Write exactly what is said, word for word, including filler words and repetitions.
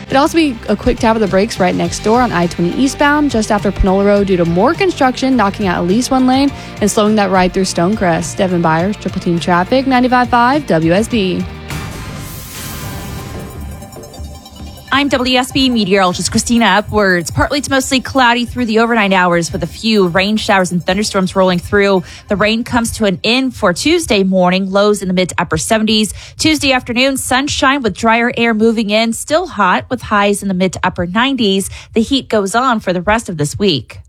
It'll also be a quick tap of the brakes right next door on I twenty eastbound, just after Panola Road, due to more construction, knocking out at least one lane and slowing that ride through Stonecrest. Devin Byers, Triple Team Traffic, ninety-five point five W S B. I'm W S B meteorologist Christina Upwards. Partly to mostly cloudy through the overnight hours with a few rain showers and thunderstorms rolling through. The rain comes to an end for Tuesday morning, lows in the mid to upper seventies. Tuesday afternoon, sunshine with drier air moving in, still hot with highs in the mid to upper nineties. The heat goes on for the rest of this week.